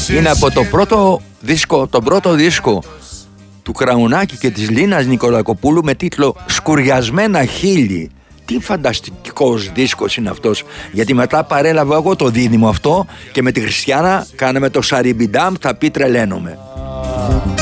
Είναι από το πρώτο δίσκο του Κραουνάκη και της Λίνας Νικολακοπούλου με τίτλο «Σκουριασμένα χείλη». Τι φανταστικός δίσκος είναι αυτός, γιατί μετά παρέλαβα εγώ το δίδυμο αυτό και με τη Χριστιάνα κάναμε το Σαριμπιντάμ, θα πει τρελαίνομαι.